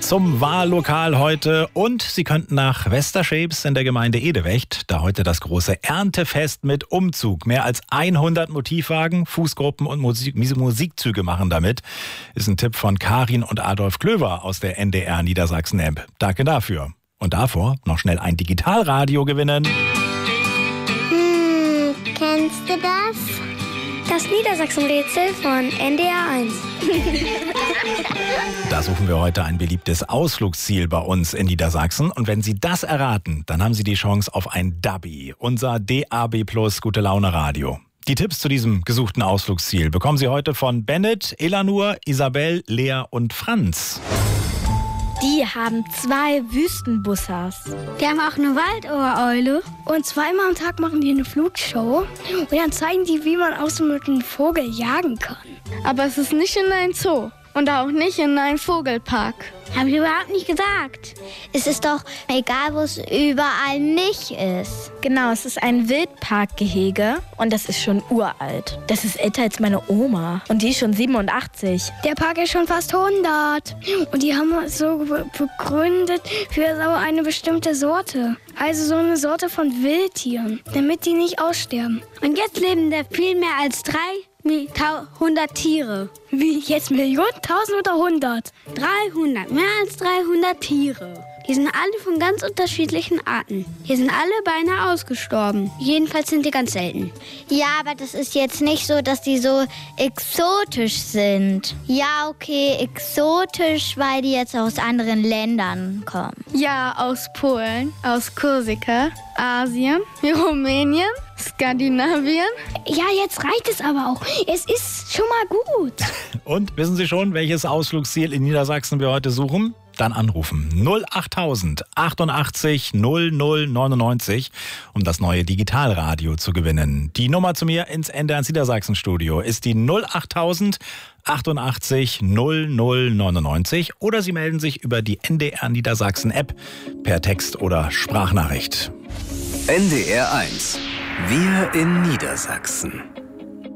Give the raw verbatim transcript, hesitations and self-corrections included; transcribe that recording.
zum Wahllokal heute und Sie könnten nach Westerscheps in der Gemeinde Edewecht, da heute das große Erntefest mit Umzug. Mehr als hundert Motivwagen, Fußgruppen und Musik, Musikzüge machen damit. Ist ein Tipp von Karin und Adolf Klöver aus der N D R Niedersachsen-App. Danke dafür. Und davor noch schnell ein Digitalradio gewinnen. Hm, kennst du das? Das Niedersachsen-Rätsel von N D R eins. Da suchen wir heute ein beliebtes Ausflugsziel bei uns in Niedersachsen. Und wenn Sie das erraten, dann haben Sie die Chance auf ein Dubby, unser D A B Plus Gute Laune Radio. Die Tipps zu diesem gesuchten Ausflugsziel bekommen Sie heute von Bennett, Elanur, Isabel, Lea und Franz. Die haben zwei Wüstenbussers. Die haben auch eine Waldohreule. Und zweimal am Tag machen die eine Flugshow. Und dann zeigen die, wie man auch so mit einem Vogel jagen kann. Aber es ist nicht in ein Zoo. Und auch nicht in einen Vogelpark. Habe ich überhaupt nicht gesagt. Es ist doch egal, wo es überall nicht ist. Genau, es ist ein Wildparkgehege und das ist schon uralt. Das ist älter als meine Oma und die ist schon siebenundachtzig. Der Park ist schon fast hundert. Und die haben es so begründet für so eine bestimmte Sorte. Also so eine Sorte von Wildtieren, damit die nicht aussterben. Und jetzt leben da viel mehr als dreihundert Tiere. Wie, jetzt Millionen, tausend oder hundert? dreihundert, mehr als dreihundert Tiere. Die sind alle von ganz unterschiedlichen Arten. Die sind alle beinahe ausgestorben. Jedenfalls sind die ganz selten. Ja, aber das ist jetzt nicht so, dass die so exotisch sind. Ja, okay, exotisch, weil die jetzt aus anderen Ländern kommen. Ja, aus Polen, aus Korsika, Asien, Rumänien, Skandinavien. Ja, jetzt reicht es aber auch. Es ist schon mal gut. Und wissen Sie schon, welches Ausflugsziel in Niedersachsen wir heute suchen? Dann anrufen null achttausend achtundachtzig null null neunundneunzig, um das neue Digitalradio zu gewinnen. Die Nummer zu mir ins N D R Niedersachsen-Studio ist die null achttausend achtundachtzig null null neunundneunzig oder Sie melden sich über die N D R Niedersachsen-App per Text oder Sprachnachricht. N D R eins. Wir in Niedersachsen.